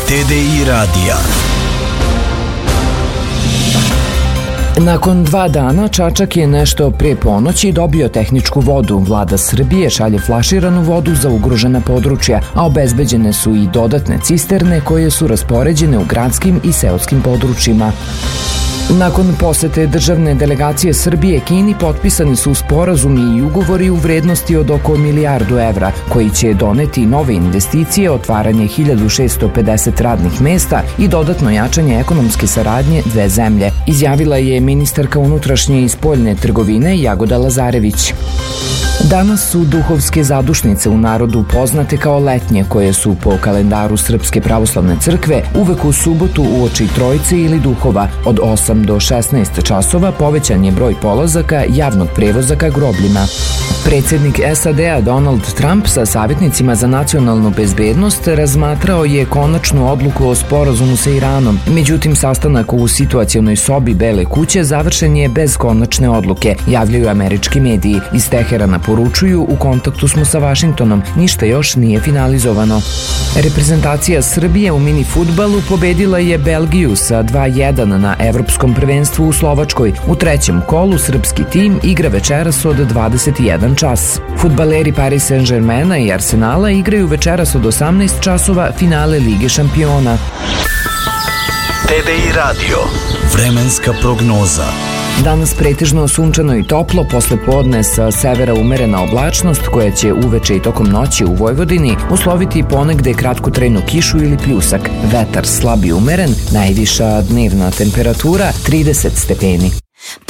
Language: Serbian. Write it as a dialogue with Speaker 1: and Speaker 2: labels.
Speaker 1: TDI radija.
Speaker 2: Nakon 2 dana Čačak je nešto pre ponoći dobio tehničku vodu. Vlada Srbije šalje flaširanu vodu za ugrožena područja, a obezbeđene su i dodatne cisterne koje su raspoređene u gradskim i seoskim područjima. Nakon posete državne delegacije Srbije Kini potpisani su sporazumi i ugovori u vrednosti od oko $1 milijardu, koji će doneti nove investicije, otvaranje 1650 radnih mesta i dodatno jačanje ekonomske saradnje dve zemlje, izjavila je ministarka unutrašnje i spoljne trgovine Jagoda Lazarević. Danas su duhovske zadušnice u narodu poznate kao letnje, koje su po kalendaru Srpske pravoslavne crkve uvek u subotu uoči Trojice ili Duhova. Od 8 do 16 časova povećan je broj polazaka javnog prevoza ka grobljima. Predsjednik SAD-a Donald Trump sa savjetnicima za nacionalnu bezbednost razmatrao je konačnu odluku o sporazumu sa Iranom. Međutim, sastanak u situacionoj sobi Bele kuće završen je bez konačne odluke, javljaju američki mediji. Iz Teherana poručuju: u kontaktu smo sa Vašingtonom, ništa još nije finalizovano. Reprezentacija Srbije u mini fudbalu pobedila je Belgiju sa 2:1 na Evropskom prvenstvu u Slovačkoj. U trećem kolu srpski tim igra večeras od 21 čas. Fudbaleri Paris Saint-Germaina i Arsenala igraju večeras od 18 časova finale Lige šampiona.
Speaker 1: TDI radio. Vremenska prognoza.
Speaker 2: Danas pretežno sunčano i toplo, posle podne sa severa umerena oblačnost koja će uveče i tokom noći u Vojvodini usloviti ponegde kratkotrajnu kišu ili pljusak. Vetar slab i umeren, najviša dnevna temperatura 30 stepeni.